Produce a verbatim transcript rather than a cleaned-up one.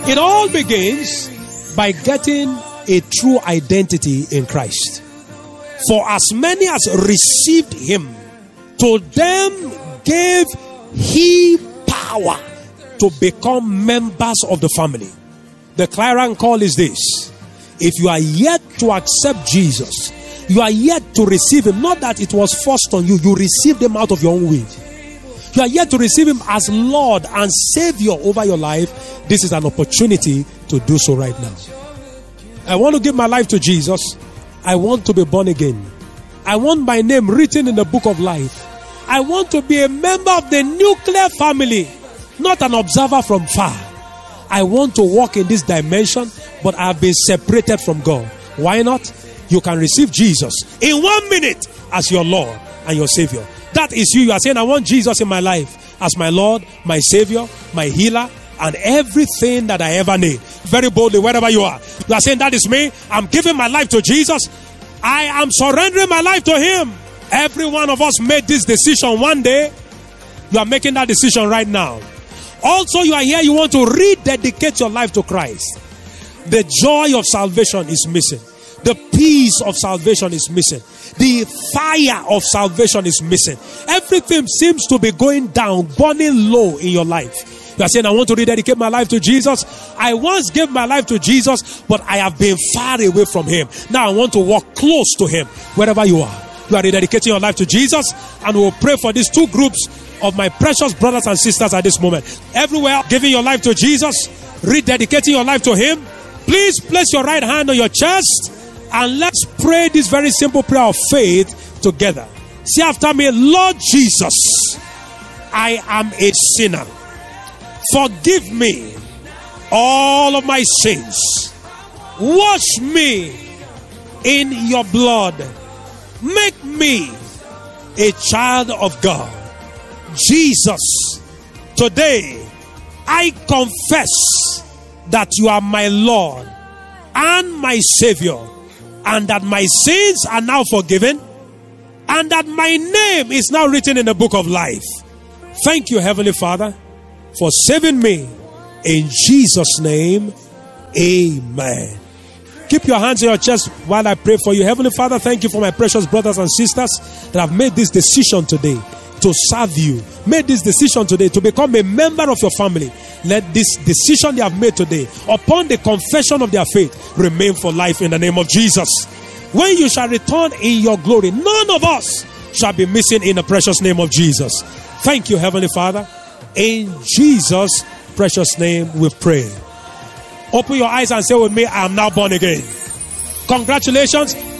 It all begins by getting a true identity in Christ. For as many as received him, to them gave he power to become members of the family. The clarion call is this: if you are yet to accept Jesus, you are yet to receive him, not that it was forced on you, you received him out of your own will. You are yet to receive him as Lord and Savior over your life. This is an opportunity to do so right now. I want to give my life to Jesus. I want to be born again. I want my name written in the book of life. I want to be a member of the nuclear family, not an observer from far. I want to walk in this dimension, but I have been separated from God. Why not? You can receive Jesus in one minute as your Lord and your Savior. That is you. You are saying, I want Jesus in my life as my Lord, my Savior, my healer, and everything that I ever need. Very boldly, wherever you are. You are saying, that is me. I'm giving my life to Jesus. I am surrendering my life to him. Every one of us made this decision one day. You are making that decision right now. Also, you are here, you want to rededicate your life to Christ. The joy of salvation is missing. The peace of salvation is missing. The fire of salvation is missing. Everything seems to be going down, burning low in your life. You are saying, I want to rededicate my life to Jesus. I once gave my life to Jesus, but I have been far away from him. Now I want to walk close to him. Wherever you are, you are rededicating your life to Jesus, and we will pray for these two groups of my precious brothers and sisters at this moment. Everywhere, giving your life to Jesus, rededicating your life to him. Please place your right hand on your chest and let's pray this very simple prayer of faith together. Say after me, Lord Jesus, I am a sinner. Forgive me all of my sins. Wash me in your blood. Make me a child of God. Jesus, today I confess that you are my Lord and my Savior, and that my sins are now forgiven, and that my name is now written in the book of life. Thank you, Heavenly Father, for saving me. In Jesus' name, amen. Keep your hands on your chest while I pray for you. Heavenly Father, thank you for my precious brothers and sisters that have made this decision today to serve you. Made this decision today to become a member of your family. Let this decision they have made today, upon the confession of their faith, remain for life in the name of Jesus. When you shall return in your glory, none of us shall be missing in the precious name of Jesus. Thank you, Heavenly Father. In Jesus' precious name we pray. Open your eyes and say with me, I am now born again. Congratulations.